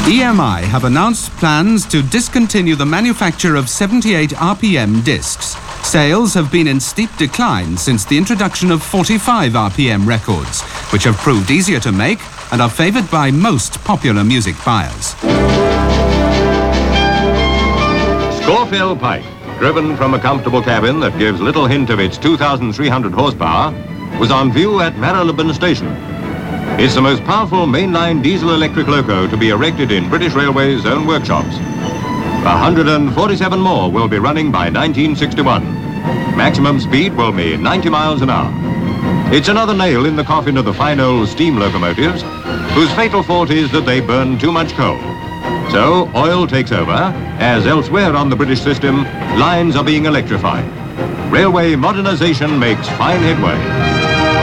EMI have announced plans to discontinue the manufacture of 78 RPM discs. Sales have been in steep decline since the introduction of 45 RPM records, which have proved easier to make and are favoured by most popular music buyers. Scorfield Pike, driven from a comfortable cabin that gives little hint of its 2,300 horsepower, was on view at Marylebone Station. It's the most powerful mainline diesel-electric loco to be erected in British Railways' own workshops. 147 more will be running by 1961. Maximum speed will be 90 miles an hour. It's another nail in the coffin of the fine old steam locomotives, whose fatal fault is that they burn too much coal. So oil takes over, as elsewhere on the British system, lines are being electrified. Railway modernization makes fine headway.